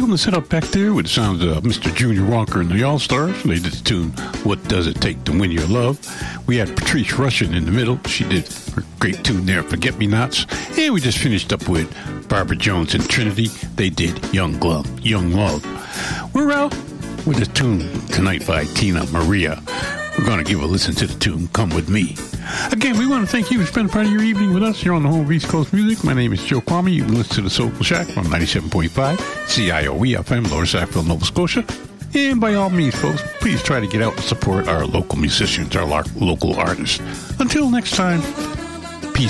Welcome to Set Up Back There with the sounds of Mr. Junior Walker and the All-Stars. They did the tune, What Does It Take to Win Your Love? We had Patrice Rushen in the middle. She did her great tune there, Forget Me Nots. And we just finished up with Barbara Jones and Trinity. They did Young Love. We're out with a tune tonight by Tina Maria. We're going to give a listen to the tune, Come With Me. Again, we want to thank you for spending part of your evening with us here on the home of East Coast Music. My name is Joe Kwame. You can listen to the Soulful Shack on 97.5 CIOE FM, Lower Sackville, Nova Scotia. And by all means, folks, please try to get out and support our local musicians, our local artists. Until next time,